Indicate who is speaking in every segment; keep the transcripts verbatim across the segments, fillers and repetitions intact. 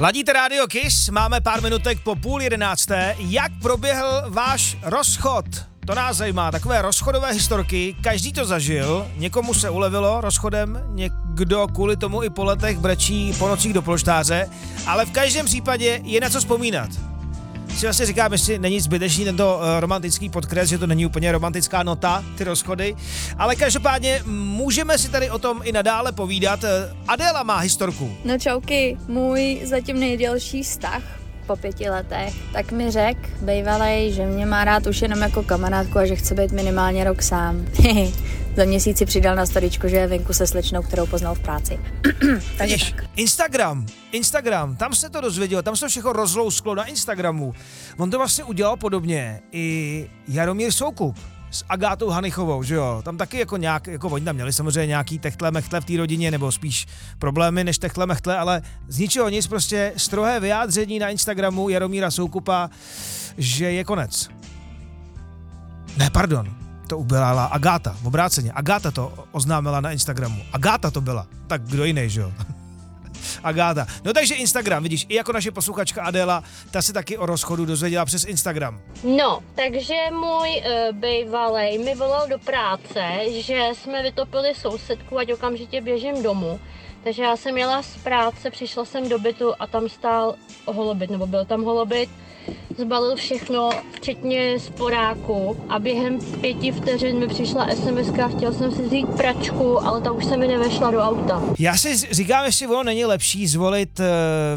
Speaker 1: Ladíte Radio Kiss, máme pár minutek po půl jedenácté. Jak proběhl váš rozchod? To nás zajímá, takové rozchodové historky, každý to zažil, někomu se ulevilo rozchodem, někdo kvůli tomu i po letech brečí po nocích do polštáře, ale v každém případě je na co vzpomínat. Si vlastně říkám, jestli není zbytečný tento uh, romantický podkres, že to není úplně romantická nota, ty rozchody, ale každopádně můžeme si tady o tom i nadále povídat. Adéla má historku.
Speaker 2: No čauky, můj zatím nejdelší vztah po pěti letech, tak mi řek bejvalej, že mě má rád už jenom jako kamarádku a že chce být minimálně rok sám. Za měsíc si přidal na storičko, že je venku se slečnou, kterou poznal v práci. Takže tak.
Speaker 1: Instagram, Instagram, tam se to dozvědělo, tam se všechno rozlousklo na Instagramu. On to vlastně udělal podobně i Jaromír Soukup s Agátou Hanichovou, že jo? Tam taky jako nějak, jako oni tam měli samozřejmě nějaký techtle mechtle v té rodině, nebo spíš problémy než techtle mechtle, ale z ničeho nic, prostě strohé vyjádření na Instagramu Jaromíra Soukupa, že je konec. Ne, pardon. To udělala Agáta, v obráceně. Agáta to oznámila na Instagramu. Agáta to byla. Tak kdo jiný, že jo? Agáta. No takže Instagram, vidíš, i jako naše posluchačka Adéla, ta se taky o rozchodu dozvěděla přes Instagram.
Speaker 3: No, takže můj uh, bejvalej mi volal do práce, že jsme vytopili sousedku, ať okamžitě běžím domů. Takže já jsem jela z práce, přišla jsem do bytu a tam stál holobyt, nebo byl tam holobyt. Zbalil všechno, včetně sporáku, a během pěti vteřin mi přišla es em eska, chtěl jsem si vzít pračku, ale ta už se mi nevešla do auta.
Speaker 1: Já si říkám, jestli ono není lepší zvolit uh,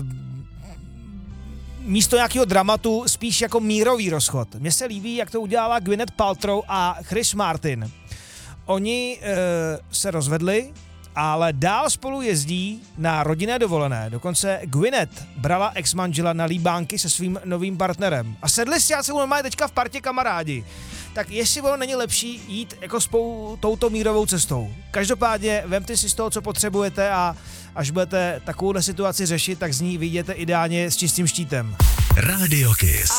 Speaker 1: místo nějakého dramatu spíš jako mírový rozchod. Mně se líbí, jak to udělala Gwyneth Paltrow a Chris Martin. Oni uh, se rozvedli, ale dál spolu jezdí na rodinné dovolené. Dokonce Gwyneth brala ex-manžela na líbánky se svým novým partnerem. A sedli si, já se normálně teďka v partě kamarádi. Tak jestli ono není lepší jít jako spolu touto mírovou cestou. Každopádně vemte si z toho, co potřebujete, a až budete takovouhle situaci řešit, tak z ní vyjděte ideálně s čistým štítem.
Speaker 4: Radio Kiss.